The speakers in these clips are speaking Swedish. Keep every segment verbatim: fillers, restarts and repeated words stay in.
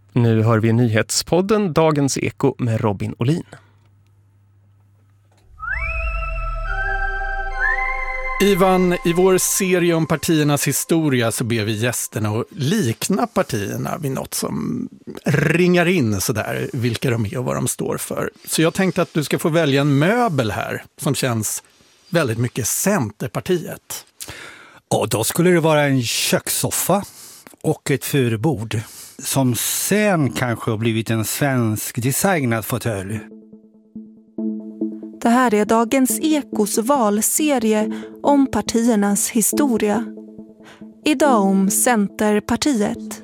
Nu hör vi nyhetspodden Dagens Eko med Robin Olin. Ivan, i vår serie om partiernas historia så ber vi gästerna att likna partierna vid något som ringar in sådär vilka de är och vad de står för. Så jag tänkte att du ska få välja en möbel här som känns väldigt mycket Centerpartiet. Och då skulle det vara en kökssoffa och ett furbord som sen kanske har blivit en svensk designad fåtölj. Det här är Dagens Ekos valserie om partiernas historia. Idag om Centerpartiet.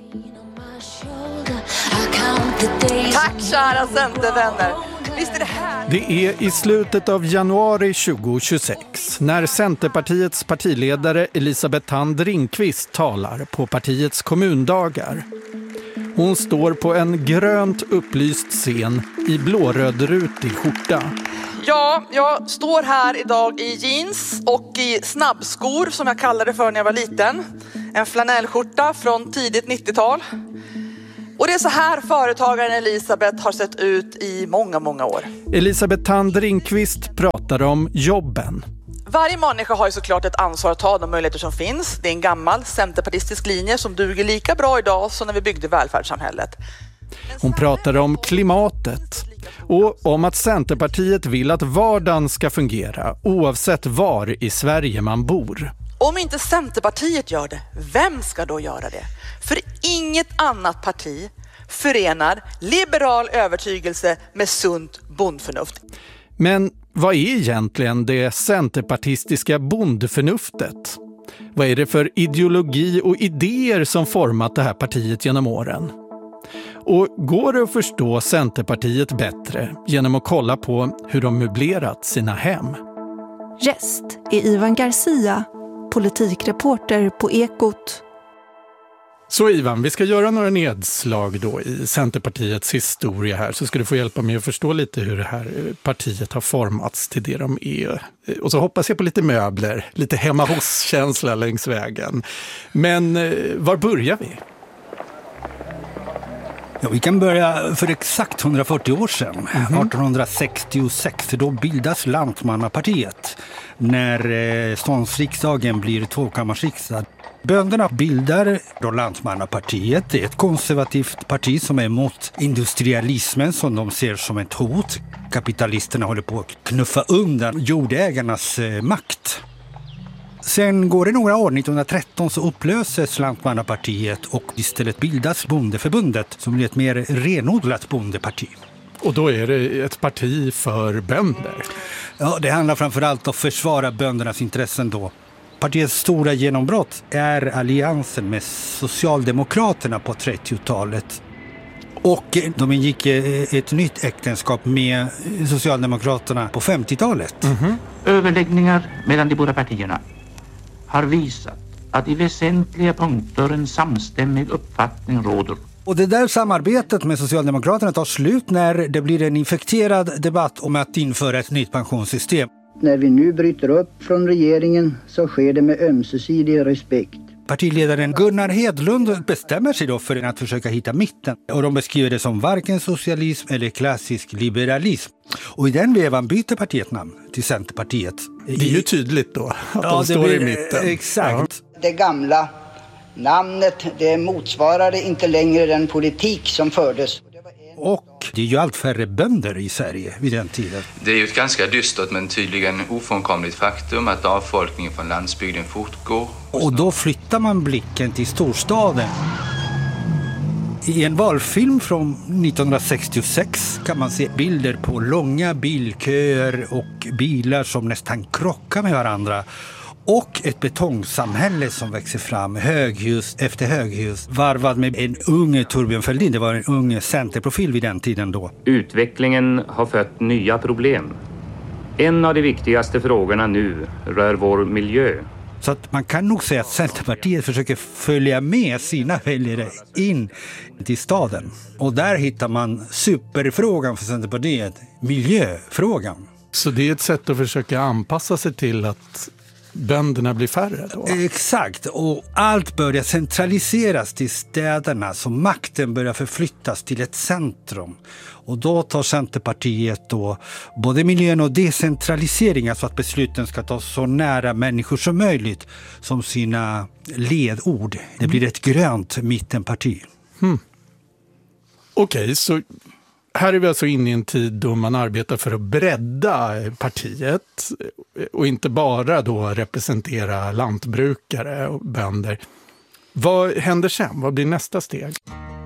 Tack kära Centervänner! Visst är det här? Det är i slutet av januari tjugohundratjugosex när Centerpartiets partiledare Elisabeth Thand Ringqvist talar på partiets kommundagar. Hon står på en grönt upplyst scen i blårödrutig skjorta. Ja, jag står här idag i jeans och i snabbskor som jag kallade för när jag var liten. En flanellskjorta från tidigt nittiotal. Och det är så här företagaren Elisabeth har sett ut i många, många år. Elisabeth Thand Ringqvist pratar om jobben. Varje människa har ju såklart ett ansvar att ta de möjligheter som finns. Det är en gammal centerpartistisk linje som duger lika bra idag som när vi byggde välfärdssamhället. Hon pratar om klimatet och om att Centerpartiet vill att vardagen ska fungera oavsett var i Sverige man bor. Om inte Centerpartiet gör det, vem ska då göra det? För inget annat parti förenar liberal övertygelse med sunt bondförnuft. Men vad är egentligen det centerpartistiska bondförnuftet? Vad är det för ideologi och idéer som format det här partiet genom åren? Och går det att förstå Centerpartiet bättre genom att kolla på hur de möblerat sina hem? Gäst är Ivan Garcia, politikreporter på Ekot. Så Ivan, vi ska göra några nedslag då i Centerpartiets historia här, så ska du få hjälpa mig att förstå lite hur det här partiet har formats till det de är. Och så hoppas jag på lite möbler, lite hemma hos-känsla längs vägen. Men var börjar vi? Ja, vi kan börja för exakt hundrafyrtio år sedan, mm-hmm. artonhundrasextiosex, då bildas Lantmannapartiet när eh, ståndsriksdagen blir tvåkammarsriksdag. Bönderna bildar då Lantmannapartiet. Det är ett konservativt parti som är emot industrialismen som de ser som ett hot. Kapitalisterna håller på att knuffa undan jordägarnas eh, makt. Sen går det några år, nittonhundratretton så upplöses Lantmannapartiet och istället bildas Bondeförbundet som blir ett mer renodlat bondeparti. Och då är det ett parti för bönder? Ja, det handlar framförallt om att försvara böndernas intressen då. Partiets stora genombrott är alliansen med Socialdemokraterna på trettiotalet. Och de ingick ett nytt äktenskap med Socialdemokraterna på femtiotalet. Mm-hmm. Överläggningar mellan de båda partierna har visat att i väsentliga punkter en samstämmig uppfattning råder. Och det där samarbetet med Socialdemokraterna tar slut när det blir en infekterad debatt om att införa ett nytt pensionssystem. När vi nu bryter upp från regeringen så sker det med ömsesidig respekt. Partiledaren Gunnar Hedlund bestämmer sig då för att försöka hitta mitten. Och de beskriver det som varken socialism eller klassisk liberalism. Och i den vevan byter partiet namn till Centerpartiet. Det är ju tydligt då att ja, de står blir, i mitten. Exakt. Ja. Det gamla namnet, det motsvarade inte längre den politik som fördes. Och det är ju allt färre bönder i Sverige vid den tiden. Det är ju ett ganska dystert men tydligen ofrånkomligt faktum att avfolkningen från landsbygden fortgår. Och då flyttar man blicken till storstaden. I en valfilm från nittonhundrasextiosex kan man se bilder på långa bilköer och bilar som nästan krockar med varandra. Och ett betongsamhälle som växer fram, höghus efter höghus, varvad med en ung Torbjörn Fälldin. Det var en ung centerprofil vid den tiden då. Utvecklingen har fött nya problem. En av de viktigaste frågorna nu rör vår miljö. Så att man kan nog säga att Centerpartiet försöker följa med sina väljare in till staden. Och där hittar man superfrågan för Centerpartiet, miljöfrågan. Så det är ett sätt att försöka anpassa sig till att bönderna blir färre då? Exakt, och allt börjar centraliseras till städerna, så makten börjar förflyttas till ett centrum. Och då tar Centerpartiet då både miljön och decentralisering, alltså att besluten ska tas så nära människor som möjligt, som sina ledord. Det blir ett grönt mittenparti. Hmm. Okej, okay, så här är vi alltså inne i en tid då man arbetar för att bredda partiet och inte bara då representera lantbrukare och bönder. Vad händer sen? Vad blir nästa steg?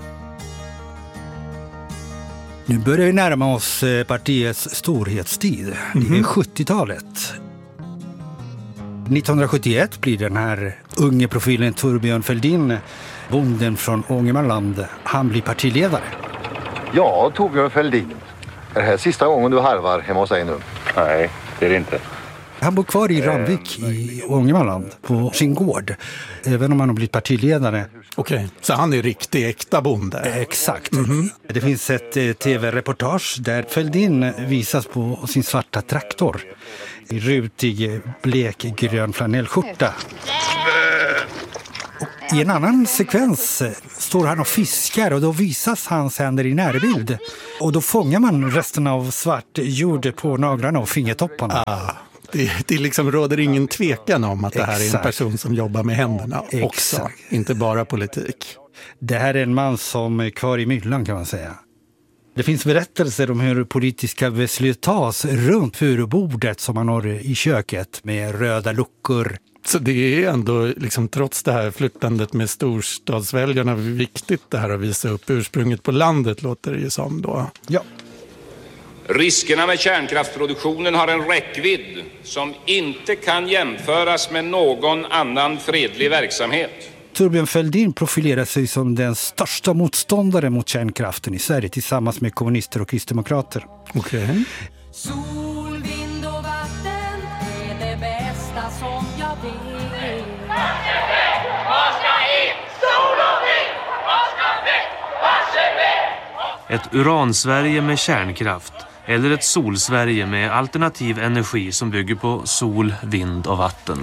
Nu börjar vi närma oss partiets storhetstid. Mm-hmm. Det är sjuttiotalet. nittonhundrasjuttioett blir den här unge profilen Thorbjörn Fälldin, bonden från Ångermanland, han blir partiledare. Ja, Thorbjörn Fälldin. Är det här sista gången du harvar hemma hos dig nu? Nej, det är det inte. Han bor kvar i Ramvik i Ångermanland på sin gård, även om han har blivit partiledare. Okej, okay. Så han är riktig äkta bonde? Exakt. Mm-hmm. Det finns ett eh, tv-reportage där Fälldin visas på sin svarta traktor i rutig blekgrön flanellskjorta. I en annan sekvens står han och fiskar och då visas hans händer i närbild. Och då fångar man resten av svart jord på naglarna och fingertopparna. Ah, det, det liksom råder ingen tvekan om att det här Exakt. är en person som jobbar med händerna Exakt. också, inte bara politik. Det här är en man som är kvar i myllan, kan man säga. Det finns berättelser om hur politiska beslut tas runt furubordet som man har i köket med röda luckor. Så det är ändå, liksom, trots det här flyttandet med storstadsväljarna, viktigt det här att visa upp ursprunget på landet, låter det ju som då. Ja. Riskerna med kärnkraftsproduktionen har en räckvidd som inte kan jämföras med någon annan fredlig verksamhet. Thorbjörn Fälldin profilerar sig som den största motståndare mot kärnkraften i Sverige tillsammans med kommunister och kristdemokrater. Okej. Okay. Sol, vind och vatten är det bästa som jag vet. Vad ska in? Sol och vind! Vad ska väck? Varsågod! Ett uran-Sverige med kärnkraft eller ett sol-Sverige med alternativ energi som bygger på sol, vind och vatten.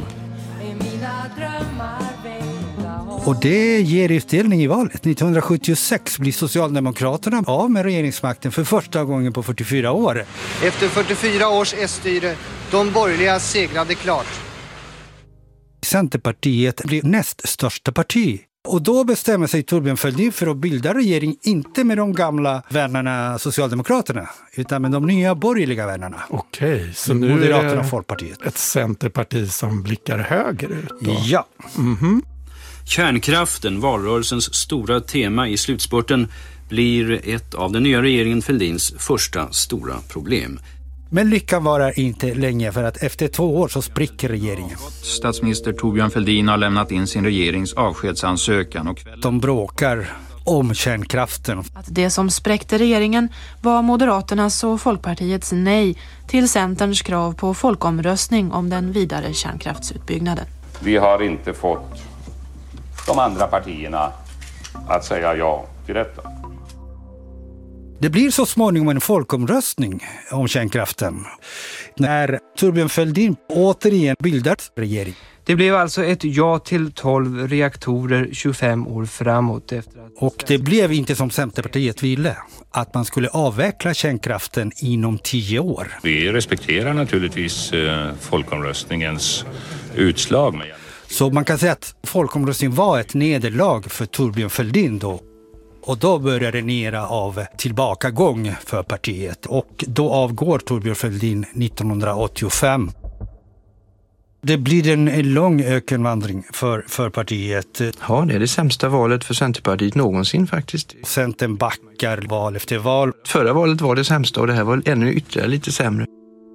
Och det ger utdelning i valet. nittonhundrasjuttiosex blir Socialdemokraterna av med regeringsmakten för första gången på fyrtiofyra år. Efter fyrtiofyra års S-styre, de borgerliga segrade klart. Centerpartiet blir näst största parti. Och då bestämmer sig Thorbjörn Fälldin för att bilda regering, inte med de gamla vännerna Socialdemokraterna, utan med de nya borgerliga vännerna. Okej, så nu Moderaterna och Folkpartiet. Ett centerparti som blickar högerut då? Ja. Mhm. Kärnkraften, valrörelsens stora tema i slutspurten, blir ett av den nya regeringen Fälldins första stora problem. Men lyckan varar inte länge, för att efter två år så spricker regeringen. Statsminister Thorbjörn Fälldin har lämnat in sin regerings avskedsansökan. Och de bråkar om kärnkraften. Att det som spräckte regeringen var Moderaternas och Folkpartiets nej till Centerns krav på folkomröstning om den vidare kärnkraftsutbyggnaden. Vi har inte fått de andra partierna att säga ja till detta. Det blir så småningom en folkomröstning om kärnkraften när Thorbjörn Fälldin återigen bildat regering. Det blev alltså ett ja till tolv reaktorer tjugofem år framåt. Efter att... Och det blev inte som Centerpartiet ville, att man skulle avveckla kärnkraften inom tio år. Vi respekterar naturligtvis eh, folkomröstningens utslag. Så man kan säga att folkomröstningen var ett nederlag för Thorbjörn Fälldin då. Och då började en era av tillbakagång för partiet. Och då avgår Thorbjörn Fälldin nittonhundraåttiofem. Det blir en lång ökenvandring för, för partiet. Ja, det är det sämsta valet för Centerpartiet någonsin faktiskt. Centern backar val efter val. Förra valet var det sämsta och det här var ännu ytterligare lite sämre.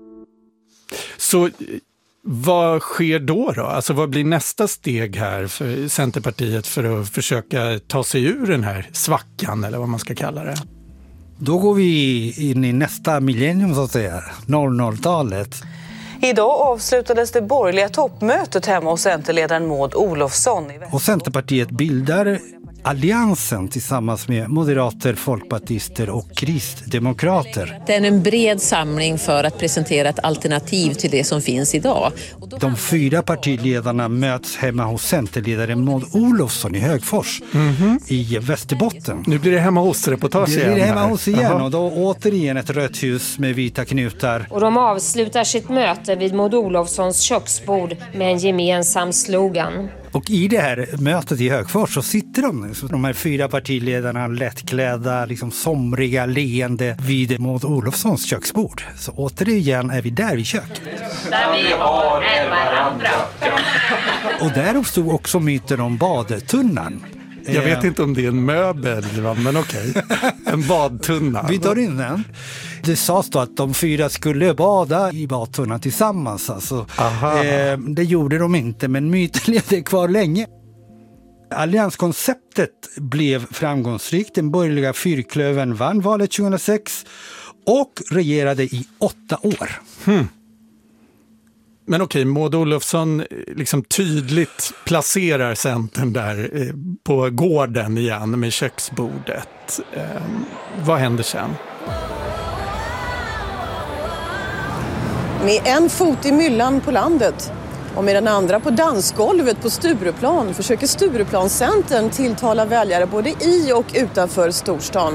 Så vad sker då då? Alltså vad blir nästa steg här för Centerpartiet för att försöka ta sig ur den här svackan eller vad man ska kalla det? Då går vi in i nästa millennium så att säga, noll noll-talet. Idag avslutades det borgerliga toppmötet hemma hos Centerledaren Maud Olofsson. Och Centerpartiet bildar alliansen tillsammans med moderater, folkpartister och kristdemokrater. Det är en bred samling för att presentera ett alternativ till det som finns idag. De fyra partiledarna möts hemma hos centerledaren Maud Olofsson i Högfors mm-hmm. i Västerbotten. Nu blir det hemma hos reportage igen. Det blir det hemma hos igen Aha. och då återigen ett rött hus med vita knutar. Och de avslutar sitt möte vid Maud Olofssons köksbord med en gemensam slogan. Och i det här mötet i Högfors så sitter de, så de här fyra partiledarna lättklädda, liksom somriga, leende vid Maud Olofssons köksbord. Så återigen är vi där i köket. Där vi har en varandra. Och där uppstod också myten om badtunnan. Jag vet inte om det är en möbel, men okej. En badtunna. Vi tar in den. Det sades då att de fyra skulle bada i badtunnan tillsammans. Alltså. Eh, det gjorde de inte, men myten levde kvar länge. Allianskonceptet blev framgångsrikt. Den borgerliga fyrklövern vann valet tjugohundrasex och regerade i åtta år. Hmm. Men okej, Maud Olofsson liksom tydligt placerar Centern där eh, på gården igen med köksbordet. Eh, vad händer sen? Med en fot i myllan på landet och med den andra på dansgolvet på Stureplan försöker Stureplanscentern tilltala väljare både i och utanför storstan.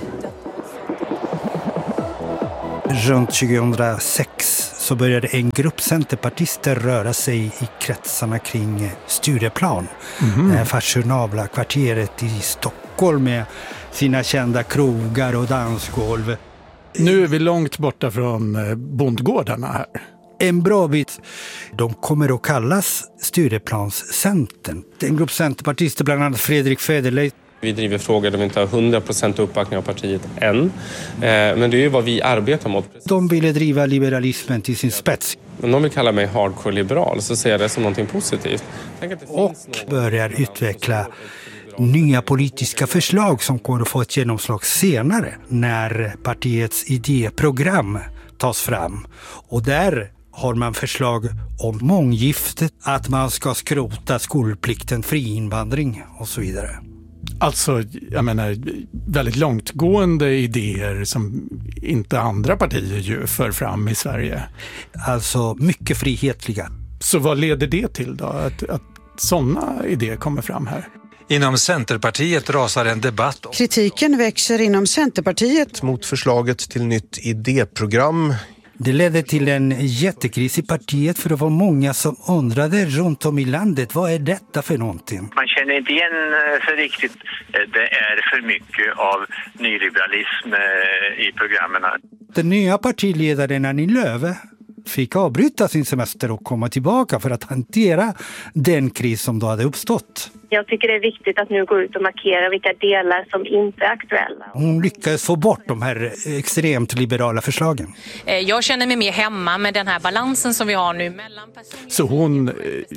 Runt tjugohundrasex så började en grupp centerpartister röra sig i kretsarna kring Stureplan. Mm-hmm. Fashionabla kvarteret i Stockholm med sina kända krogar och dansgolv. Nu är vi långt borta från bondgårdarna här. En bra bit. De kommer att kallas Stureplanscentern. En grupp centerpartister, bland annat Fredrik Federley. Vi driver frågor där vi inte har hundra procent uppbackning av partiet än. Men det är ju vad vi arbetar mot. De ville driva liberalismen till sin spets. Om de vill kalla mig hardcore-liberal så ser jag det som någonting positivt. Och börjar utveckla nya politiska förslag som kommer att få ett genomslag senare när partiets idéprogram tas fram. Och där har man förslag om månggifte, att man ska skrota skolplikten, friinvandring och så vidare. Alltså, jag menar, väldigt långtgående idéer som inte andra partier ju för fram i Sverige. Alltså mycket frihetliga. Så vad leder det till då? Att, att sådana idéer kommer fram här? Inom Centerpartiet rasar en debatt. Kritiken växer inom Centerpartiet mot förslaget till nytt idéprogram. Det ledde till en jättekris i partiet för det var många som undrade runt om i landet, vad är detta för någonting? Man känner inte igen för riktigt, det är för mycket av nyliberalism i programmen. Den nya partiledaren Annie Lööf fick avbryta sin semester och komma tillbaka för att hantera den kris som då hade uppstått. Jag tycker det är viktigt att nu gå ut och markera vilka delar som inte är aktuella. Hon lyckades få bort de här extremt liberala förslagen. Jag känner mig mer hemma med den här balansen som vi har nu mellan personer. Så hon,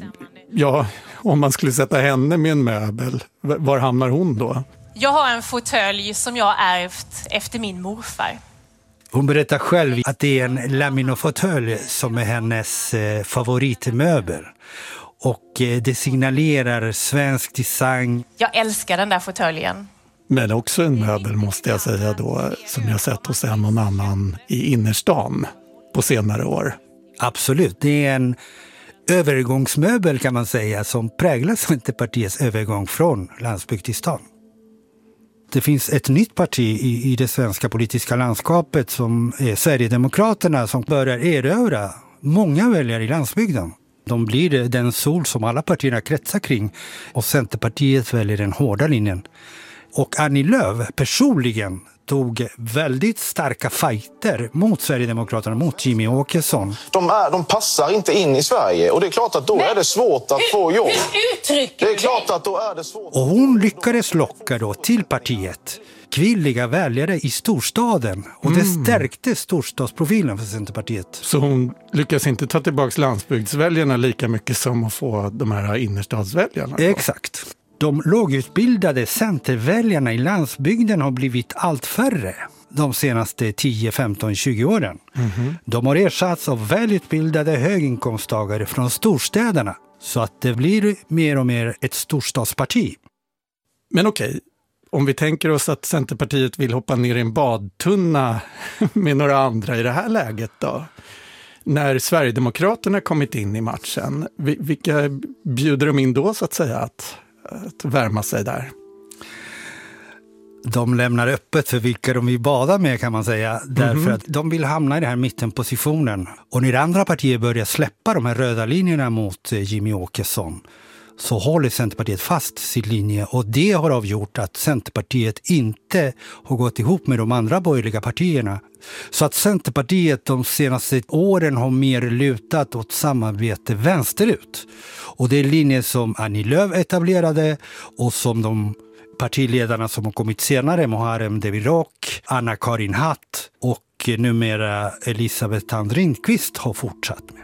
ja, om man skulle sätta henne med en möbel, var hamnar hon då? Jag har en fåtölj som jag ärvt efter min morfar. Hon berättar själv att det är en laminofåtölj som är hennes favoritmöbel. Och det signalerar svensk design. Jag älskar den där fåtöljen. Men också en möbel måste jag säga då, som jag sett hos en och annan i innerstan på senare år. Absolut, det är en övergångsmöbel kan man säga som präglar Centerpartiets övergång från landsbygd till stan. Det finns ett nytt parti i, i det svenska politiska landskapet som är Sverigedemokraterna som börjar erövra många väljare i landsbygden. De blir den sol som alla partierna kretsar kring och Centerpartiet väljer den hårda linjen. Och Annie Lööf personligen tog väldigt starka fighter mot Sverigedemokraterna, mot Jimmy Åkesson. De, är, de passar inte in i Sverige och det är klart att då Men, är det svårt att få jobb. Det är klart att då är det svårt. Och hon lyckades locka då till partiet kvinnliga väljare i storstaden och det mm. stärkte storstadsprofilen för Centerpartiet. Så hon lyckas inte ta tillbaka landsbygdsväljarna lika mycket som att få de här innerstadsväljarna? Då? Exakt. De lågutbildade centerväljarna i landsbygden har blivit allt färre de senaste tio, femton, tjugo åren. Mm-hmm. De har ersatts av välutbildade höginkomsttagare från storstäderna så att det blir mer och mer ett storstadsparti. Men okej, om vi tänker oss att Centerpartiet vill hoppa ner i en badtunna med några andra i det här läget då. När Sverigedemokraterna kommit in i matchen, vilka bjuder de in då så att säga att, att värma sig där? De lämnar öppet för vilka de vill bada med kan man säga. Mm-hmm. Därför att de vill hamna i den här mittenpositionen. Och när andra partier börjar släppa de här röda linjerna mot Jimmie Åkesson så håller Centerpartiet fast sin linje. Och det har avgjort att Centerpartiet inte har gått ihop med de andra borgerliga partierna. Så att Centerpartiet de senaste åren har mer lutat åt samarbete vänsterut. Och det är linjer som Annie Lööf etablerade och som de partiledarna som har kommit senare, Muharrem Demirok, Anna-Karin Hatt och numera Elisabeth Thand Ringqvist har fortsatt med.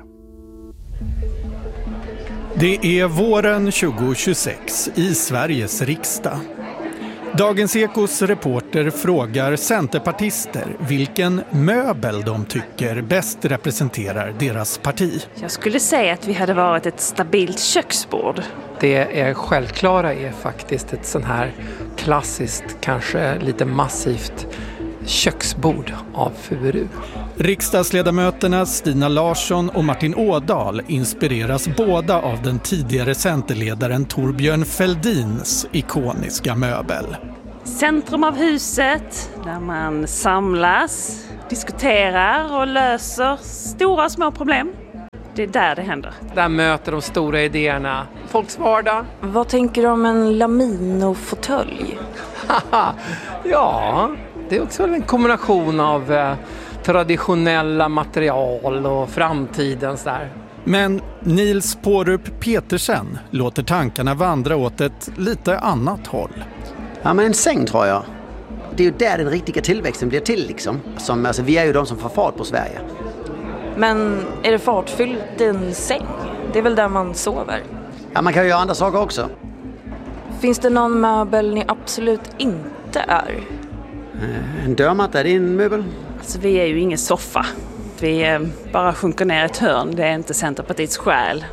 Det är våren tjugohundratjugosex i Sveriges riksdag. Dagens Ekos reporter frågar centerpartister vilken möbel de tycker bäst representerar deras parti. Jag skulle säga att vi hade varit ett stabilt köksbord. Det är självklara är faktiskt ett sån här klassiskt, kanske lite massivt köksbord av furu. Riksdagsledamöterna Stina Larsson och Martin Ådahl inspireras båda av den tidigare centerledaren Thorbjörn Fälldins ikoniska möbel. Centrum av huset, där man samlas, diskuterar och löser stora och små problem. Det är där det händer. Där möter de stora idéerna folks vardag. Vad tänker du om en Lamino-fåtölj? Ja, det är också en kombination av eh, traditionella material och framtidens där. Men Nils Pårup Petersen låter tankarna vandra åt ett lite annat håll. Ja, men en säng tror jag. Det är ju där den riktiga tillväxten blir till liksom. Som, alltså, vi är ju de som får fart på Sverige. Men är det fartfyllt en säng? Det är väl där man sover? Ja, man kan ju göra andra saker också. Finns det någon möbel ni absolut inte är? En dörrmatta, är det en möbel? Alltså, vi är ju ingen soffa. Vi bara sjunker ner ett hörn. Det är inte Centerpartiets själ.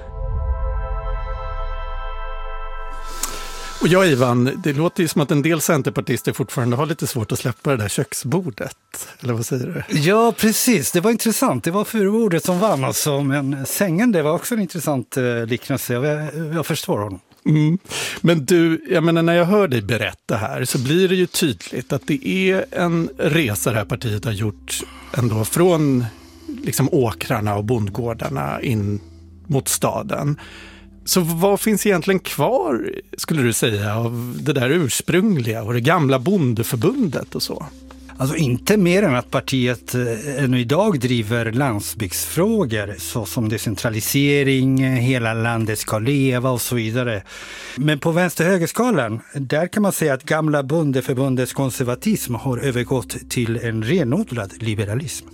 Och ja, Ivan, det låter ju som att en del centerpartister fortfarande har lite svårt att släppa det där köksbordet. Eller vad säger du? Ja, precis. Det var intressant. Det var furubordet som vann alltså. Men sängen, det var också en intressant eh, liknelse. Jag, jag förstår honom. Mm. Men du, jag menar, när jag hör dig berätta här så blir det ju tydligt att det är en resa det här partiet har gjort ändå från liksom åkrarna och bondgårdarna in mot staden. Så vad finns egentligen kvar, skulle du säga, av det där ursprungliga och det gamla bondeförbundet och så? Alltså inte mer än att partiet ännu idag driver landsbygdsfrågor såsom decentralisering, hela landet ska leva och så vidare. Men på vänster-högerskalan, där kan man säga att gamla bondeförbundets konservatism har övergått till en renodlad liberalism.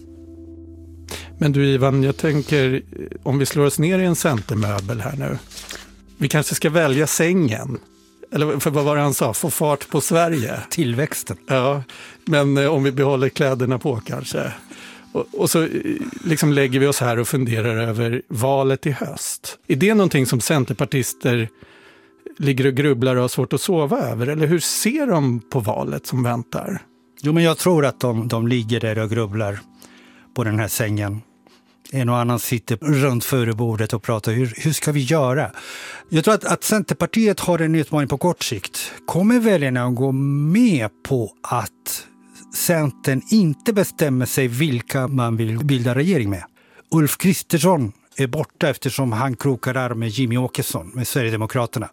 Men du Ivan, jag tänker om vi slår oss ner i en centermöbel här nu. Vi kanske ska välja sängen. Eller för vad var det han sa? Få fart på Sverige. Tillväxten. Ja, men om vi behåller kläderna på kanske. Och, och så liksom lägger vi oss här och funderar över valet i höst. Är det någonting som centerpartister ligger och grubblar och har svårt att sova över? Eller hur ser de på valet som väntar? Jo, men jag tror att de, de ligger där och grubblar på den här sängen. En och annan sitter runt förebordet och pratar hur, hur ska vi göra? Jag tror att, att Centerpartiet har en utmaning på kort sikt. Kommer väljarna att gå med på att Centern inte bestämmer sig vilka man vill bilda regering med? Ulf Kristersson är borta eftersom han krokar arm med Jimmie Åkesson med Sverigedemokraterna.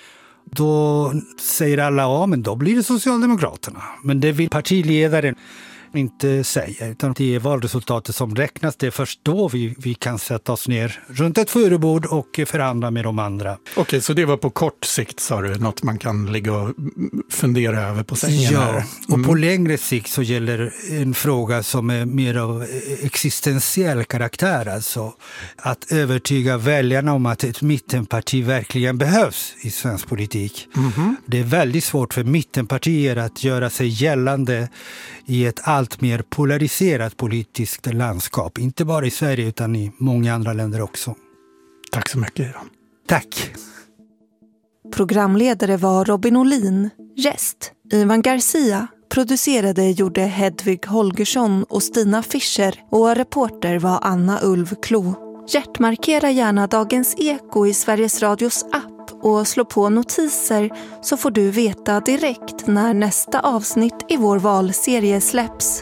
Då säger alla, ja men då blir det Socialdemokraterna. Men det vill partiledaren inte säga, utan det är valresultatet som räknas. Det är först då vi, vi kan sätta oss ner runt ett förebord och förhandla med de andra. Okej, så det var på kort sikt, sa du, något man kan ligga och fundera över på sängen? Ja, här. Mm. Och på längre sikt så gäller en fråga som är mer av existentiell karaktär, alltså att övertyga väljarna om att ett mittenparti verkligen behövs i svensk politik. Mm-hmm. Det är väldigt svårt för mittenpartier att göra sig gällande i ett allt mer polariserat politiskt landskap. Inte bara i Sverige utan i många andra länder också. Tack så mycket, Ivan. Tack. Programledare var Robin Olin. Gäst Ivan Garcia. Producerade gjorde Hedvig Holgersson och Stina Fischer och reporter var Anna Ulv Klo. Hjärtmarkera gärna Dagens Eko i Sveriges Radios app och slå på notiser så får du veta direkt när nästa avsnitt i vår valserie släpps.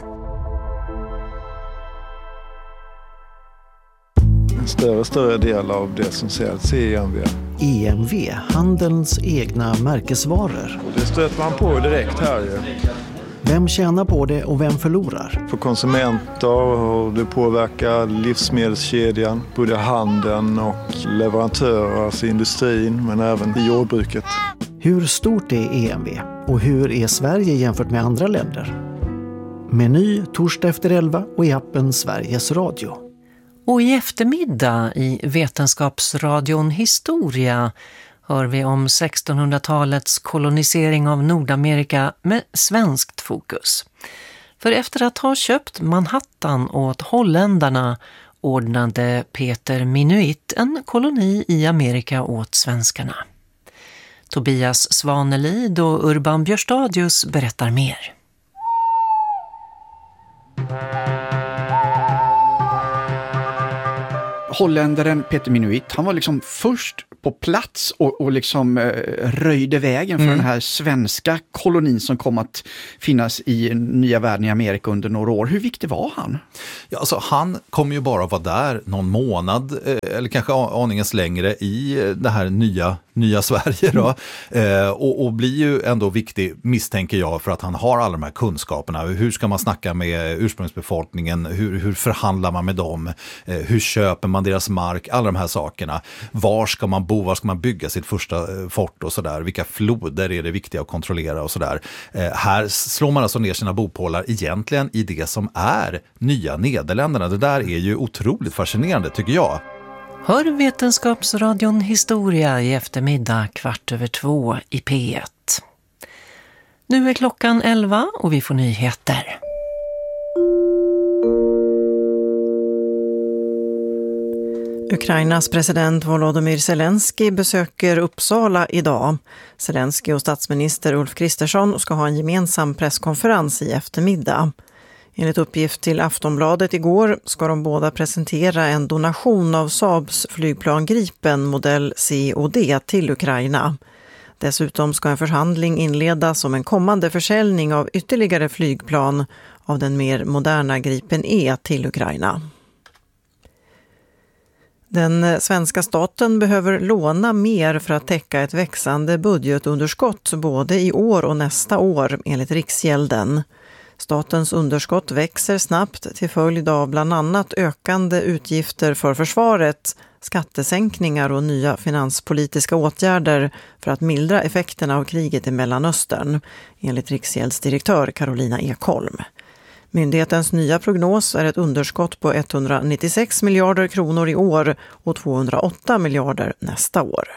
En större större del av det som säljs i E M V. E M V, handelns egna märkesvaror. Och det stöter man på direkt här ju. Vem tjänar på det och vem förlorar? För konsumenter, och det påverkar livsmedelskedjan, både handeln och leverantörer, alltså industrin, men även i jordbruket. Hur stort är E M V och hur är Sverige jämfört med andra länder? Meny torsdag efter elva och i appen Sveriges Radio. Och i eftermiddag i Vetenskapsradion Historia hör vi om sextonhundratalets kolonisering av Nordamerika med svenskt fokus. För efter att ha köpt Manhattan åt holländarna ordnade Peter Minuit en koloni i Amerika åt svenskarna. Tobias Svanelid och Urban Björstadius berättar mer. Holländaren Peter Minuit, han var liksom först på plats och, och liksom eh, röjde vägen för mm. den här svenska kolonin som kom att finnas i nya världen i Amerika under några år. Hur viktig var han? Ja, alltså, han kom ju bara vara där någon månad eh, eller kanske aningens längre i det här nya nya Sverige då. Mm. Eh, och, och blir ju ändå viktig, misstänker jag, för att han har alla de här kunskaperna. Hur ska man snacka med ursprungsbefolkningen? Hur, hur förhandlar man med dem? Eh, hur köper man deras mark? Alla de här sakerna. Var ska man bo? Var ska man bygga sitt första eh, fort och sådär? Vilka floder är det viktiga att kontrollera och sådär? Eh, här slår man alltså ner sina bopålar egentligen i det som är nya Nederländerna. Det där är ju otroligt fascinerande, tycker jag. Hör Vetenskapsradion Historia i eftermiddag kvart över två i P ett. Nu är klockan elva och vi får nyheter. Ukrainas president Volodymyr Zelensky besöker Uppsala idag. Zelensky och statsminister Ulf Kristersson ska ha en gemensam presskonferens i eftermiddag. Enligt uppgift till Aftonbladet igår ska de båda presentera en donation av Saabs flygplan Gripen modell C och D till Ukraina. Dessutom ska en förhandling inledas om en kommande försäljning av ytterligare flygplan av den mer moderna Gripen E till Ukraina. Den svenska staten behöver låna mer för att täcka ett växande budgetunderskott både i år och nästa år enligt Riksgälden. Statens underskott växer snabbt till följd av bland annat ökande utgifter för försvaret, skattesänkningar och nya finanspolitiska åtgärder för att mildra effekterna av kriget i Mellanöstern, enligt Riksgäldsdirektör Carolina Ekholm. Myndighetens nya prognos är ett underskott på etthundranittiosex miljarder kronor i år och tvåhundraåtta miljarder nästa år.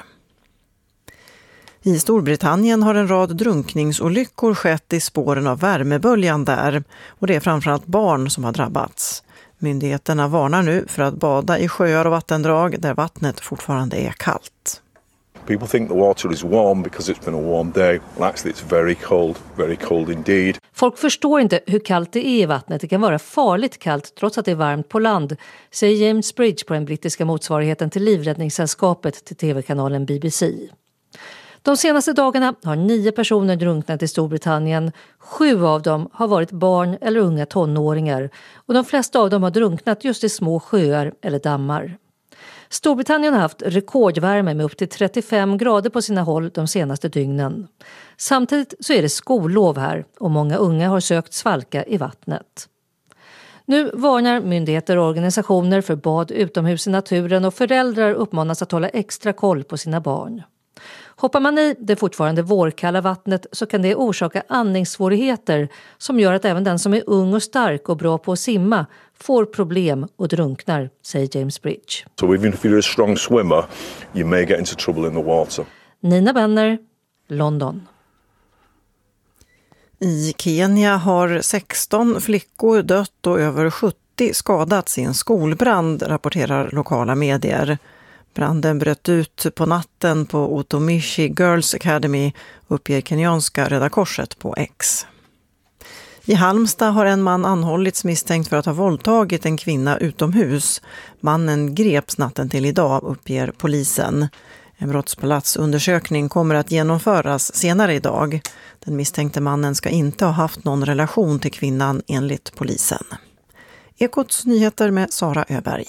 I Storbritannien har en rad drunkningsolyckor skett i spåren av värmeböljan där, och det är framförallt barn som har drabbats. Myndigheterna varnar nu för att bada i sjöar och vattendrag där vattnet fortfarande är kallt. People think the water is warm because it's been a warm day. Well, actually it's very cold, very cold indeed. Folk förstår inte hur kallt det är i vattnet. Det kan vara farligt kallt trots att det är varmt på land, säger James Bridge på den brittiska motsvarigheten till Livräddningssällskapet till tv-kanalen B B C. De senaste dagarna har nio personer drunknat i Storbritannien. Sju av dem har varit barn eller unga tonåringar, och de flesta av dem har drunknat just i små sjöar eller dammar. Storbritannien har haft rekordvärme med upp till trettiofem grader på sina håll de senaste dygnen. Samtidigt så är det skollov här och många unga har sökt svalka i vattnet. Nu varnar myndigheter och organisationer för bad utomhus i naturen, och föräldrar uppmanas att hålla extra koll på sina barn. Hoppar man i det fortfarande vårkalla vattnet så kan det orsaka andningssvårigheter som gör att även den som är ung och stark och bra på att simma får problem och drunknar, säger James Bridge. So even if you're a strong swimmer, you may get into trouble in the water. Nina Benner, London. I Kenya har sexton flickor dött och över sjuttio skadats i en skolbrand, rapporterar lokala medier. Branden bröt ut på natten på Otomishi Girls Academy, uppger kenyanska Röda Korset på X. I Halmstad har en man anhållits misstänkt för att ha våldtagit en kvinna utomhus. Mannen greps natten till idag, uppger polisen. En brottsplatsundersökning kommer att genomföras senare idag. Den misstänkte mannen ska inte ha haft någon relation till kvinnan enligt polisen. Ekots nyheter med Sara Öberg.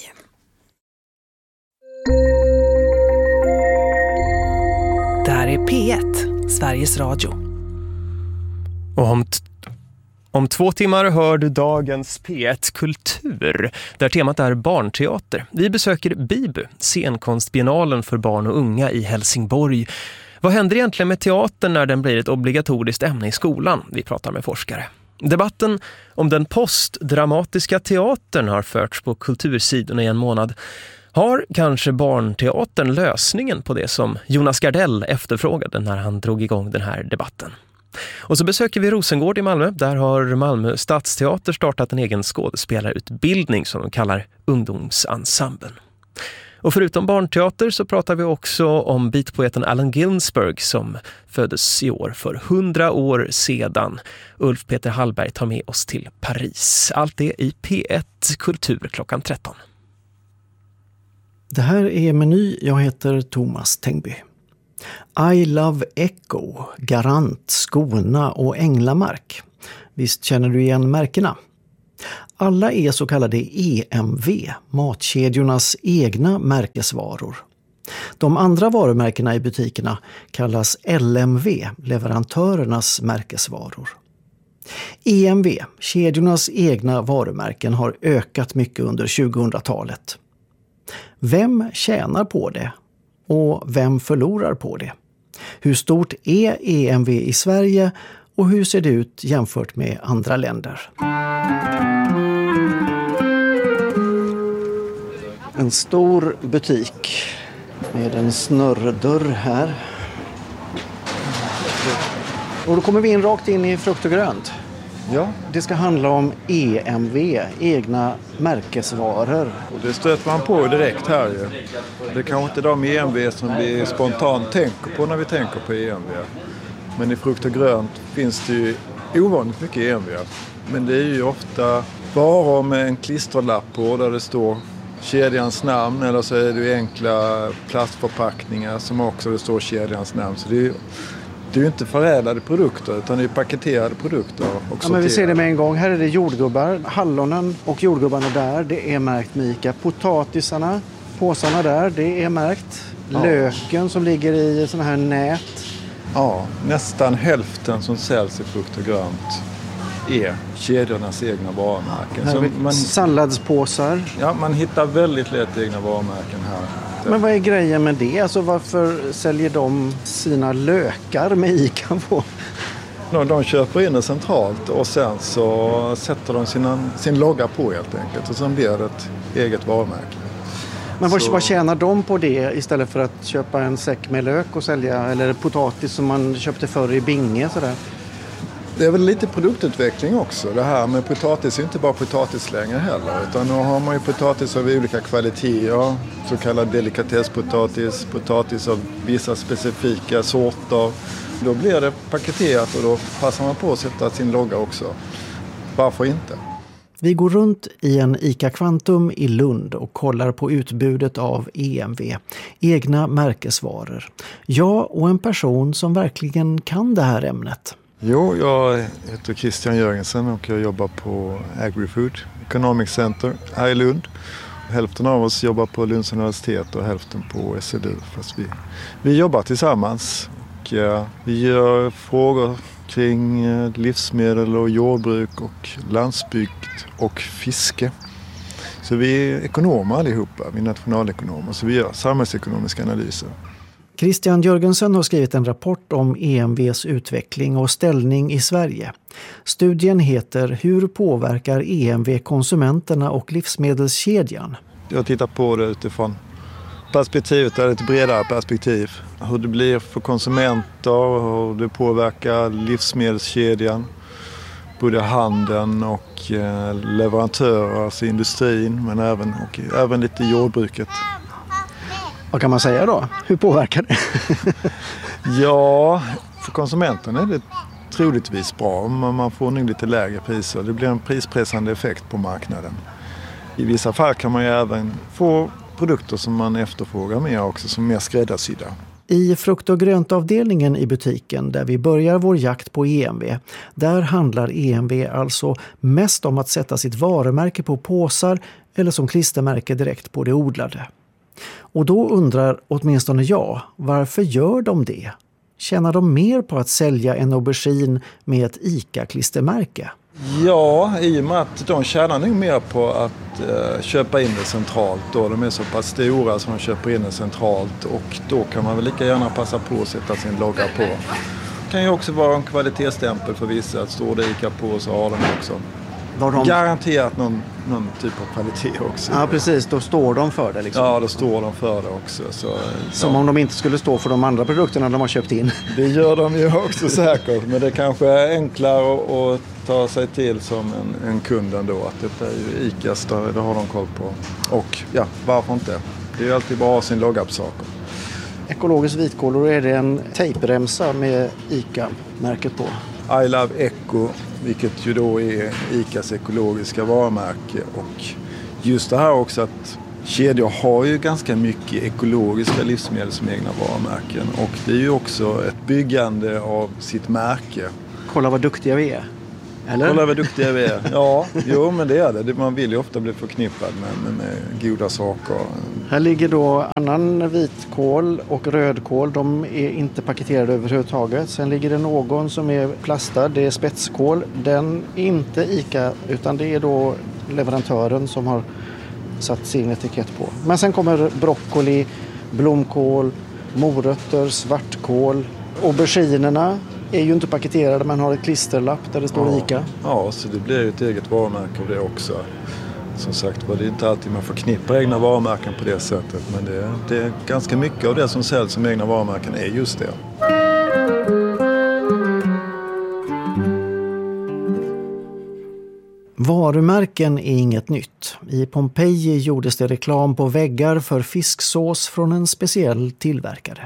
Där är P ett, Sveriges Radio. Och om, t- om två timmar hör du dagens P ett Kultur, där temat är barnteater. Vi besöker Bibu, scenkonstbiennalen för barn och unga i Helsingborg. Vad händer egentligen med teatern när den blir ett obligatoriskt ämne i skolan? Vi pratar med forskare. Debatten om den postdramatiska teatern har förts på kultursidorna i en månad. Har kanske barnteatern lösningen på det som Jonas Gardell efterfrågade när han drog igång den här debatten? Och så besöker vi Rosengård i Malmö. Där har Malmö Stadsteater startat en egen skådespelarutbildning som de kallar ungdomsensemblen. Och förutom barnteater så pratar vi också om beatpoeten Allen Ginsberg som föddes i år för hundra år sedan. Ulf Peter Hallberg tar med oss till Paris. Allt det i P ett Kultur klockan tretton. Det här är Meny. Jag heter Thomas Tengby. I Love Echo, Garant, Skona och Änglamark. Visst känner du igen märkena? Alla är så kallade E M V, matkedjornas egna märkesvaror. De andra varumärkena i butikerna kallas L M V, leverantörernas märkesvaror. E M V, kedjornas egna varumärken, har ökat mycket under tjugohundratalet. Vem tjänar på det? Och vem förlorar på det? Hur stort är E M V i Sverige och hur ser det ut jämfört med andra länder? En stor butik med en snurrdörr här. Och då kommer vi in rakt in i frukt och grönt. Ja, det ska handla om E M V, egna märkesvaror. Och det stöter man på direkt här ju. Det är kanske inte de E M V som vi spontant tänker på när vi tänker på E M V. Men i frukt och grönt finns det ju ovanligt mycket E M V. Men det är ju ofta varor med en klisterlapp på där det står kedjans namn, eller så är det enkla plastförpackningar som också det står kedjans namn. Så det är ju Det är ju inte förädlade produkter utan det är paketerade produkter. Och ja, men vi ser det med en gång. Här är det jordgubbar. Hallonen och jordgubbarna där, det är märkt med Ica. Potatisarna, påsarna där, det är märkt. Ja. Löken som ligger i såna här nät. Ja, nästan hälften som säljs i frukt och grönt är kedjornas egna varumärken. Här Så man, salladspåsar. Ja, man hittar väldigt lätt egna varumärken här. Men vad är grejen med det? Alltså varför säljer de sina lökar med Ica på? De, de köper in det centralt och sen så sätter de sina, sin logga på helt enkelt. Och sen blir det ett eget varumärke. Men vad, vad tjänar de på det istället för att köpa en säck med lök och sälja? Eller potatis som man köpte förr i Binge sådär? Det är väl lite produktutveckling också. Det här med potatis är inte bara potatis längre heller. Utan nu har man ju potatis av olika kvaliteter. Så kallad delikatesspotatis, potatis av vissa specifika sorter. Då blir det paketerat och då passar man på att sätta sin logga också. Varför inte? Vi går runt i en Ica Quantum i Lund och kollar på utbudet av E M V, egna märkesvaror. Jag och en person som verkligen kan det här ämnet. Jo, jag heter Christian Jörgensen och jag jobbar på AgriFood Economic Center här i Lund. Hälften av oss jobbar på Lunds universitet och hälften på S L U. Fast vi, vi jobbar tillsammans och ja, vi gör frågor kring livsmedel och jordbruk och landsbygd och fiske. Så vi är ekonomer allihopa, vi är nationalekonomer, så vi gör samhällsekonomiska analyser. Christian Jörgensen har skrivit en rapport om E M V:s utveckling och ställning i Sverige. Studien heter Hur påverkar E M V konsumenterna och livsmedelskedjan? Jag tittar på det utifrån perspektivet, eller ett bredare perspektiv. Hur det blir för konsumenter, hur det påverkar livsmedelskedjan. Både handeln och leverantörer, alltså industrin, men även, och även lite jordbruket. Vad kan man säga då? Hur påverkar det? Ja, för konsumenten är det troligtvis bra. Man får nog lite lägre priser. Det blir en prispressande effekt på marknaden. I vissa fall kan man ju även få produkter som man efterfrågar mer också, som är mer skräddarsydda. I frukt- och gröntavdelningen i butiken där vi börjar vår jakt på E M V, där handlar E M V alltså mest om att sätta sitt varumärke på påsar eller som klistermärke direkt på det odlade. Och då undrar åtminstone jag, varför gör de det? Tjänar de mer på att sälja en aubergine med ett ICA-klistermärke? Ja, i och med att de tjänar nog mer på att eh, köpa in det centralt. Då. De är så pass stora som de köper in det centralt, och då kan man väl lika gärna passa på att sätta sin logga på. Det kan ju också vara en kvalitetsstämpel för vissa, att står det ICA på så har de också de... garanterat någon, någon typ av kvalitet också. Ja, precis. Då står de för det liksom. Ja, då står de för det också. Så, Som ja. om de inte skulle stå för de andra produkterna de har köpt in. Det gör de ju också säkert, men det kanske är enklare att, att ta sig till som en, en kund ändå. Att detta är ju ICAs, det har de koll på. Och ja, varför inte? Det är ju alltid bra att ha sin logga på saker. Ekologisk vitkål, då är det en tejpremsa med ICA-märket på. I Love Eco, vilket ju då är ICAs ekologiska varumärke. Och just det här också att kedjor har ju ganska mycket ekologiska livsmedel som egna varumärken. Och det är ju också ett byggande av sitt märke. Kolla vad duktiga vi är. Eller? Kolla vad duktiga vi är. Ja, jo, men det är det. Man vill ju ofta bli förknippad med, med, med goda saker. Här ligger då annan vitkål och rödkål. De är inte paketerade överhuvudtaget. Sen ligger det någon som är plastad. Det är spetskål. Den är inte ICA, utan det är då leverantören som har satt sin etikett på. Men sen kommer broccoli, blomkål, morötter, svartkål. Auberginerna är ju inte paketerade, man har ett klisterlapp där det står ja. ICA. Ja, så det blir ju ett eget varumärke av det också. Som sagt, det är inte alltid man förknippar egna varumärken på det sättet, men det, det är ganska mycket av det som säljs som egna varumärken är just det. Varumärken är inget nytt. I Pompeji gjordes det reklam på väggar för fisksås från en speciell tillverkare.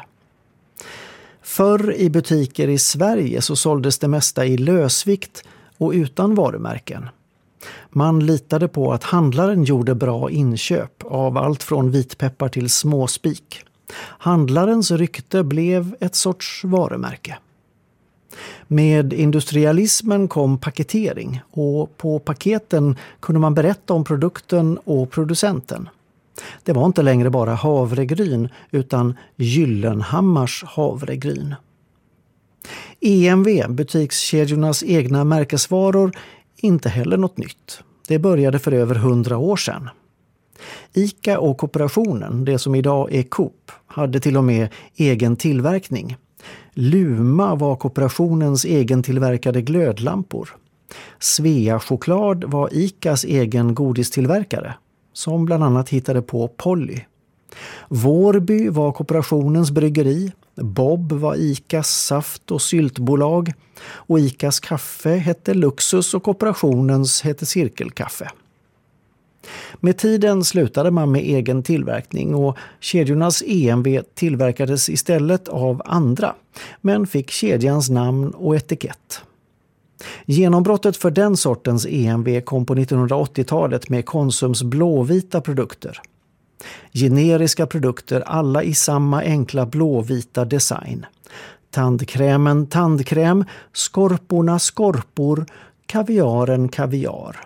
Förr i butiker i Sverige så såldes det mesta i lösvikt och utan varumärken. Man litade på att handlaren gjorde bra inköp av allt från vitpeppar till småspik. Handlarens rykte blev ett sorts varumärke. Med industrialismen kom paketering och på paketen kunde man berätta om produkten och producenten. Det var inte längre bara havregryn utan Gyllenhammars havregryn. E M V, butikskedjornas egna märkesvaror, inte heller något nytt. Det började för över hundra år sedan. ICA och kooperationen, det som idag är Coop, hade till och med egen tillverkning. Luma var kooperationens egen tillverkade glödlampor. Svea choklad var ICAs egen godistillverkare, som bland annat hittade på Polly. Vårby var kooperationens bryggeri. Bob var ICAs saft- och syltbolag. Och ICAs kaffe hette Luxus och kooperationens hette Cirkelkaffe. Med tiden slutade man med egen tillverkning och kedjornas E M V tillverkades istället av andra, men fick kedjans namn och etikett. Genombrottet för den sortens E M V kom på nittonhundraåttiotalet med Konsums blåvita produkter. Generiska produkter, alla i samma enkla blåvita design. Tandkrämen tandkräm, skorporna skorpor, kaviaren kaviar.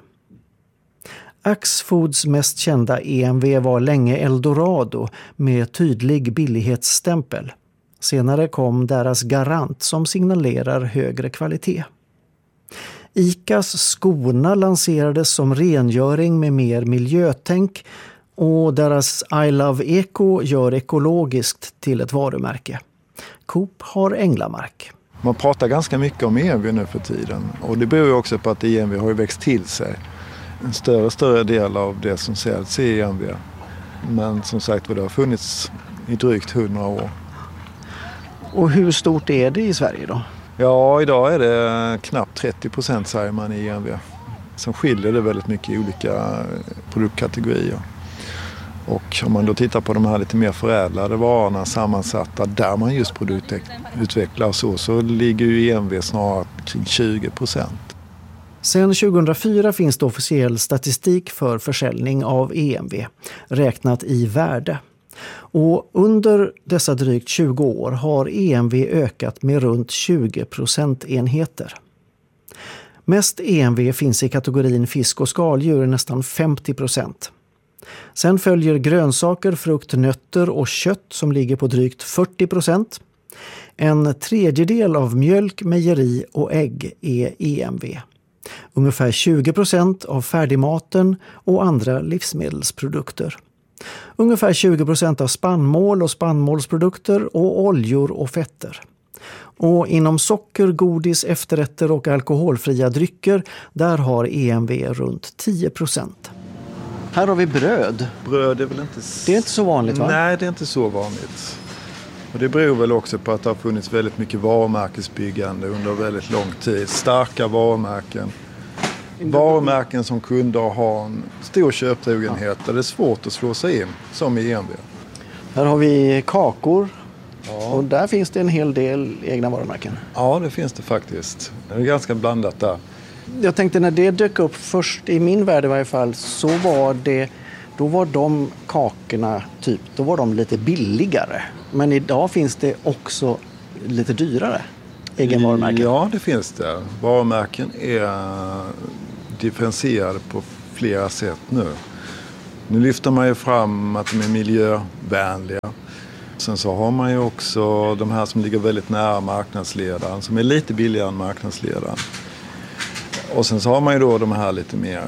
Axfoods mest kända E M V var länge Eldorado med tydlig billighetsstämpel. Senare kom deras Garant som signalerar högre kvalitet. ICAs Skona lanserades som rengöring med mer miljötänk och deras I Love Eco gör ekologiskt till ett varumärke. Coop har Änglamark. Man pratar ganska mycket om E M V nu för tiden och det beror ju också på att E M V har ju växt till sig. En större större del av det som säljs är E M V. Men som sagt, det har funnits i drygt hundra år. Och hur stort är det i Sverige då? Ja, idag är det knappt trettio procent säger man i E M V. Sen skiljer det väldigt mycket i olika produktkategorier. Och om man då tittar på de här lite mer förädlade varorna sammansatta där man just produktutvecklar och så, så ligger ju E M V snarare kring tjugo procent. Sedan tjugohundrafyra finns det officiell statistik för försäljning av E M V, räknat i värde. Och under dessa drygt tjugo år har E M V ökat med runt tjugo procentenheter. Mest E M V finns i kategorin fisk och skaldjur, nästan femtio procent. Sen följer grönsaker, frukt, nötter och kött som ligger på drygt fyrtio procent. En tredjedel av mjölk, mejeri och ägg är E M V. Ungefär tjugo procent av färdigmaten och andra livsmedelsprodukter. Ungefär tjugo procent av spannmål och spannmålsprodukter och oljor och fetter. Och inom socker, godis, efterrätter och alkoholfria drycker, där har E M V runt tio procent. Här har vi bröd. Bröd är väl inte... Det är inte så vanligt, va? Nej, det är inte så vanligt. Och det beror väl också på att det har funnits väldigt mycket varumärkesbyggande under väldigt lång tid. Starka varumärken. Varumärken som kunder har en stor köptrogenhet där det är svårt att slå sig in, som i E M V. Här har vi kakor. Ja. Och där finns det en hel del egna varumärken. Ja, det finns det faktiskt. Det är ganska blandat där. Jag tänkte när det dök upp först, i min värld i varje fall, så var det, då var de kakorna typ, då var de lite billigare. Men idag finns det också lite dyrare egen varumärken. Ja, det finns det. Varumärken är differentierade på flera sätt nu. Nu lyfter man ju fram att de är miljövänliga. Sen så har man ju också de här som ligger väldigt nära marknadsledaren, som är lite billigare än marknadsledaren. Och sen så har man ju då de här lite mer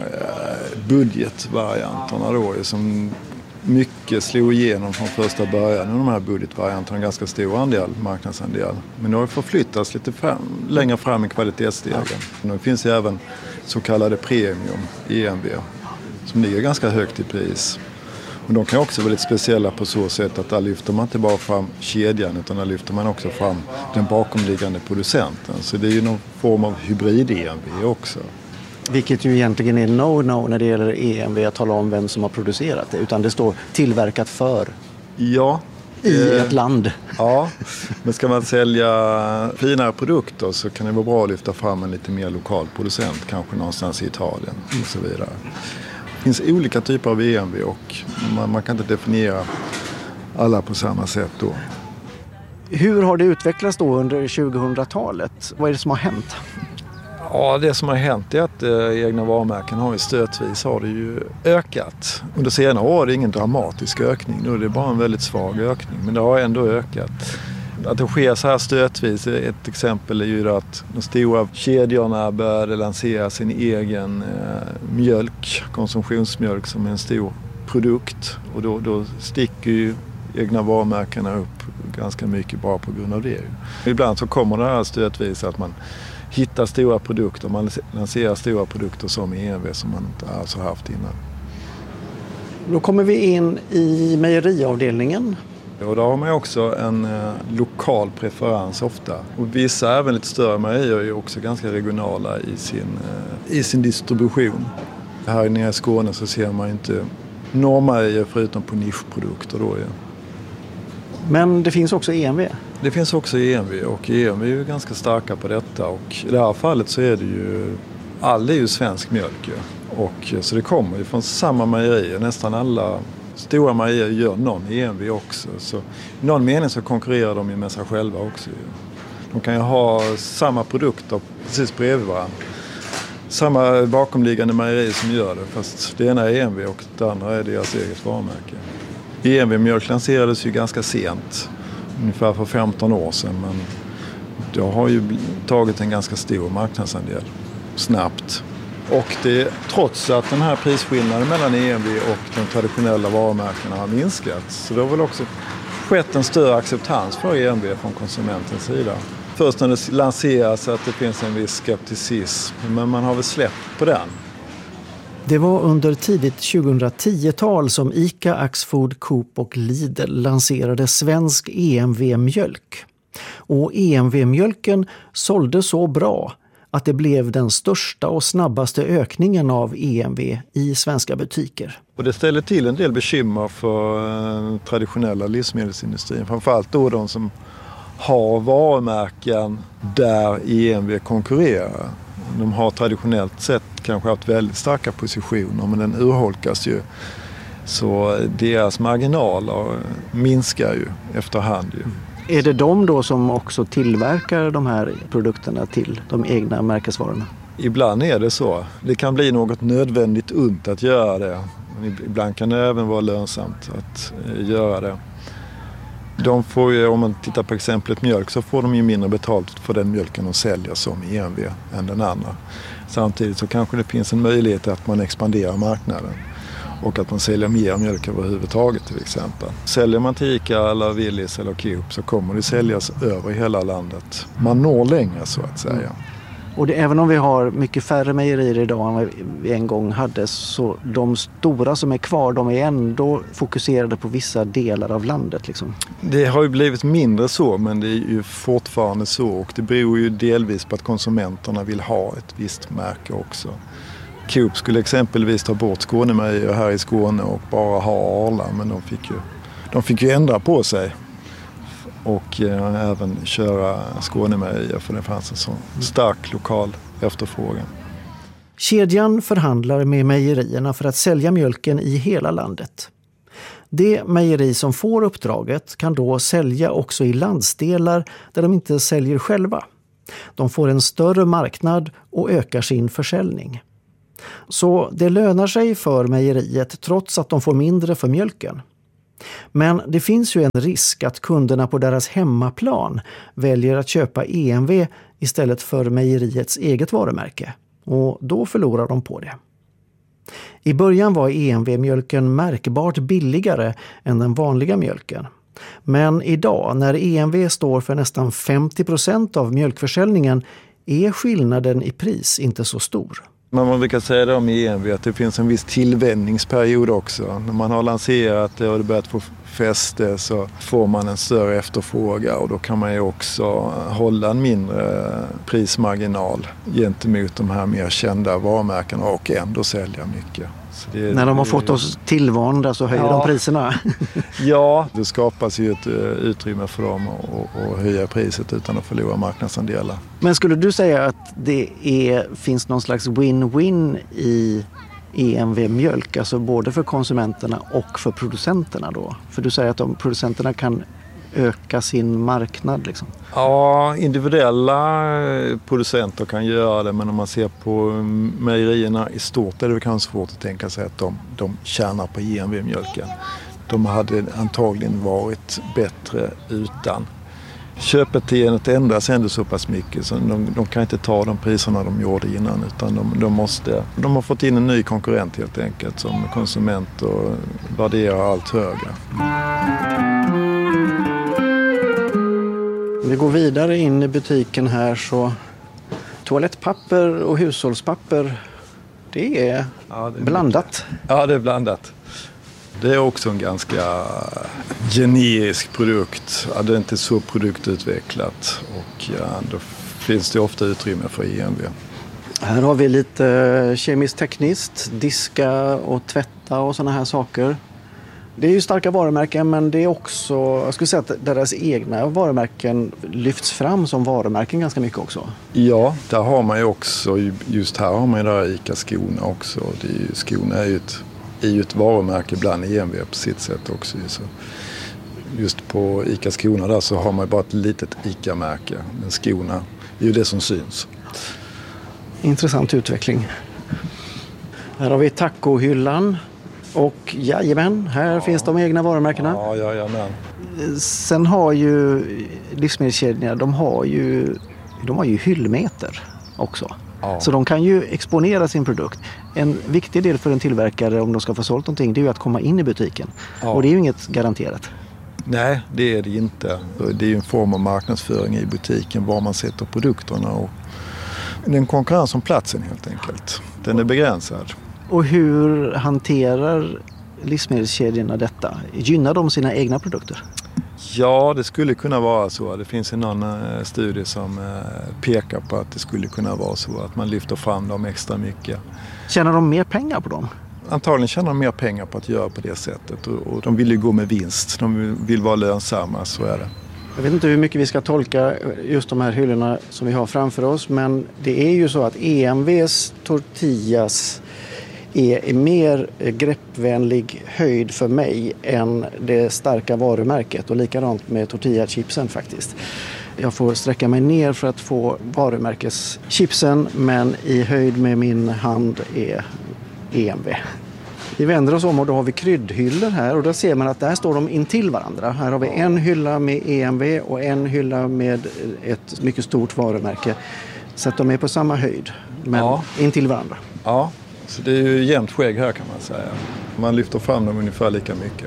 budgetvarianterna då, som mycket slog igenom från första början. Och de här budgetvarianterna har en ganska stor andel, marknadsandel. Men nu har det förflyttats lite fram, längre fram i kvalitetsstegen. Nu finns det även så kallade premium E M V som ligger ganska högt i pris. Och de kan också vara lite speciella på så sätt att där lyfter man inte bara fram kedjan, utan där lyfter man också fram den bakomliggande producenten. Så det är ju någon form av hybrid-E M V också. Vilket ju egentligen är no-no när det gäller E M V att tala om vem som har producerat det. Utan det står tillverkat för ja, i eh, ett land. Ja, men ska man sälja finare produkter så kan det vara bra att lyfta fram en lite mer lokal producent. Kanske någonstans i Italien och så vidare. Det finns olika typer av E M V och man, man kan inte definiera alla på samma sätt då. Hur har det utvecklats då under tjugohundratalet? Vad är det som har hänt? Ja, det som har hänt är att eh, egna varumärken har ju stötvis har det ju ökat. Under senare år är det ingen dramatisk ökning, då är det bara en väldigt svag ökning, men det har ändå ökat. Att det sker så här stötvis, ett exempel är ju att de stora kedjorna började lansera sin egen eh, mjölk, konsumtionsmjölk som är en stor produkt. Och då, då sticker ju egna varumärkena upp ganska mycket bara på grund av det. Ibland så kommer det här stötvis att man hittar stora produkter, man lanserar stora produkter som E M V som man inte alls har haft innan. Då kommer vi in i mejeriavdelningen. Och då har man också en eh, lokal preferens ofta. Och vissa, även lite större mejerier, är ju också ganska regionala i sin, eh, i sin distribution. Här nere i Skåne så ser man inte normejerier förutom på nischprodukter då. Ja. Men det finns också E M V? Det finns också E M V och E M V är ju ganska starka på detta. Och i det här fallet så är det ju, all är ju svensk mjölk. Ja. Och, så det kommer ju från samma mejerier, nästan alla stora mejerier gör någon E M V också. Så i någon mening så konkurrerar de ju med sig själva också. De kan ju ha samma produkter precis bredvid varandra. Samma bakomliggande mejeri som gör det, fast det ena är E M V och det andra är deras eget varumärke. E M V-mjölk lanserades ju ganska sent, ungefär för femton år sedan, men det har ju tagit en ganska stor marknadsandel snabbt. Och det, trots att den här prisskillnaden mellan E M V och de traditionella varumärkena har minskat, så det har väl också skett en större acceptans för E M V från konsumentens sida. Först när det lanseras att det finns en viss skepticism, men man har väl släppt på den. Det var under tidigt tjugohundratio-tal som ICA, Axfood, Coop och Lidl lanserade svensk E M V-mjölk. Och E M V-mjölken sålde så bra att det blev den största och snabbaste ökningen av E M V i svenska butiker. Och det ställer till en del bekymmer för eh, traditionella livsmedelsindustrin. Framförallt då de som har varumärken där E M V konkurrerar. De har traditionellt sett kanske haft väldigt starka positioner, men den urholkas ju. Så deras marginaler minskar ju efterhand ju. Är det de då som också tillverkar de här produkterna till de egna märkesvarorna? Ibland är det så. Det kan bli något nödvändigt ont att göra det. Men ibland kan det även vara lönsamt att göra det. De får ju, om man tittar på exemplet mjölk, så får de ju mindre betalt för den mjölken de säljer som E M V än den andra. Samtidigt så kanske det finns en möjlighet att man expanderar marknaden och att man säljer mer mjölk överhuvudtaget till exempel. Säljer man till ICA eller Willys eller Coop så kommer det säljas över hela landet. Man når längre så att säga. Mm. Och det, även om vi har mycket färre mejerier idag än vi en gång hade, så de stora som är kvar, de är ändå fokuserade på vissa delar av landet liksom. Det har ju blivit mindre så, men det är ju fortfarande så, och det beror ju delvis på att konsumenterna vill ha ett visst märke också. Coop skulle exempelvis ta bort Skånemejerier här i Skåne och bara ha Arla, men de fick ju, de fick ju ändra på sig. Och eh, även köra Skånemejerier, för det fanns en så stark lokal efterfrågan. Kedjan förhandlar med mejerierna för att sälja mjölken i hela landet. Det mejeri som får uppdraget kan då sälja också i landsdelar där de inte säljer själva. De får en större marknad och ökar sin försäljning. Så det lönar sig för mejeriet trots att de får mindre för mjölken. Men det finns ju en risk att kunderna på deras hemmaplan väljer att köpa E M V istället för mejeriets eget varumärke. Och då förlorar de på det. I början var E M V-mjölken märkbart billigare än den vanliga mjölken. Men idag, när E M V står för nästan femtio procent av mjölkförsäljningen, är skillnaden i pris inte så stor. Men man brukar säga det om E M V att det finns en viss tillvänjningsperiod också. När man har lanserat det och det börjat få fäste så får man en större efterfrågan, och då kan man ju också hålla en mindre prismarginal gentemot de här mer kända varumärkena och ändå sälja mycket. Det, när de har fått oss tillvanda så höjer ja. de priserna. Ja, det skapas ju ett utrymme för dem att höja priset utan att förlora marknadsandelar. Men skulle du säga att det är, finns någon slags win-win i E M V-mjölk, alltså både för konsumenterna och för producenterna då? För du säger att de producenterna kan öka sin marknad liksom. Ja, individuella producenter kan göra det, men om man ser på mejerierna i stort är det kanske svårt att tänka sig att de, de tjänar på E M V-mjölken. De hade antagligen varit bättre utan. Köpbeteendet ändras ändå så pass mycket så de, de kan inte ta de priserna de gjorde innan, utan de, de måste, de har fått in en ny konkurrent helt enkelt som konsument och värderar allt högre. Vi går vidare in i butiken här, så toalettpapper och hushållspapper, det är, ja, det är blandat. Mycket. Ja, det är blandat. Det är också en ganska generisk produkt. Ja, det är inte så produktutvecklat, och ja, då finns det ofta utrymme för E M V. Här har vi lite kemiskt tekniskt, diska och tvätta och sådana här saker. Det är ju starka varumärken, men det är också, jag skulle säga att deras egna varumärken lyfts fram som varumärken ganska mycket också. Ja, där har man ju också, just här har man ju där ICA Skåne också. Det är ju, Skåne är ju ett, är ju ett varumärke bland E M V på sitt sätt också. Så just på ICA Skåne där så har man ju bara ett litet ICA-märke, men Skåne är ju det som syns. Intressant utveckling. Här har vi tacohyllan. Och jajamän, här ja. finns de egna varumärkena. Ja, jajamän. Sen har ju livsmedelskedjorna, de har ju, de har ju hyllmeter också. Ja. Så de kan ju exponera sin produkt. En viktig del för en tillverkare om de ska få sålt någonting, det är ju att komma in i butiken. Ja. Och det är ju inget garanterat. Nej, det är det inte. Det är ju en form av marknadsföring i butiken, var man sätter produkterna. Och det är en konkurrens om platsen helt enkelt. Den är begränsad. Och hur hanterar livsmedelskedjorna detta? Gynnar de sina egna produkter? Ja, det skulle kunna vara så. Det finns en annan studie som pekar på att det skulle kunna vara så att man lyfter fram dem extra mycket. Tjänar de mer pengar på dem? Antagligen tjänar de mer pengar på att göra på det sättet. Och de vill ju gå med vinst. De vill vara lönsamma, så är det. Jag vet inte hur mycket vi ska tolka just de här hyllorna som vi har framför oss. Men det är ju så att E M V:s tortillas är mer greppvänlig höjd för mig än det starka varumärket. Och likadant med tortillachipsen faktiskt. Jag får sträcka mig ner för att få varumärkeschipsen, men i höjd med min hand är E M V. Vi vänder oss om och då har vi kryddhyllor här, och då ser man att där står de intill varandra. Här har vi en hylla med E M V och en hylla med ett mycket stort varumärke. Så att de är på samma höjd, men ja. intill varandra. Ja, så det är ju jämnt skägg här kan man säga. Man lyfter fram dem ungefär lika mycket.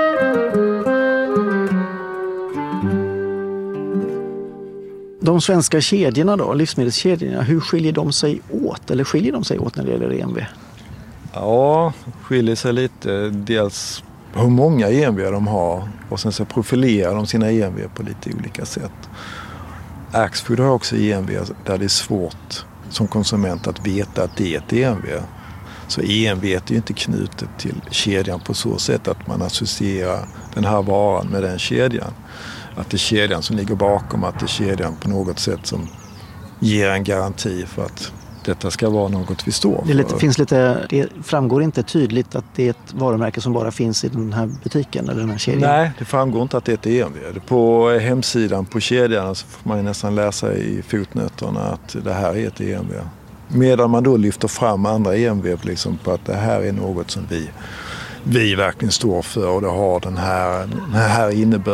De svenska kedjorna då, livsmedelskedjorna, hur skiljer de sig åt? Eller skiljer de sig åt när det gäller E M V? Ja, skiljer sig lite. Dels hur många E M V de har, och sen så profilerar de sina E M V på lite olika sätt. Axfood har också E M V där det är svårt som konsument att veta att det är ett E M V. Så E M V är ju inte knutet till kedjan på så sätt att man associerar den här varan med den kedjan. Att det är kedjan som ligger bakom, att det är kedjan på något sätt som ger en garanti för att detta ska vara något vi står för. Det, lite, finns lite, det framgår inte tydligt att det är ett varumärke som bara finns i den här butiken eller den här kedjan? Nej, det framgår inte att det är ett E M V. På hemsidan på kedjan så får man ju nästan läsa i fotnötterna att det här är ett E M V. Medan man då lyfter fram andra E M V liksom på att det här är något som vi, vi verkligen står för, och det har den här, den här innebörden.